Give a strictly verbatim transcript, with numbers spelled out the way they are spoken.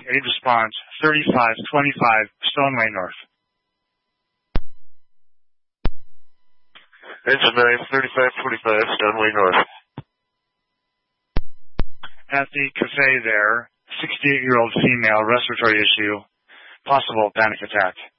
aid response, thirty-five twenty-five Stoneway North. Engine nine, thirty-five twenty-five Stoneway North. At the cafe there, sixty-eight-year-old female, respiratory issue, possible panic attack.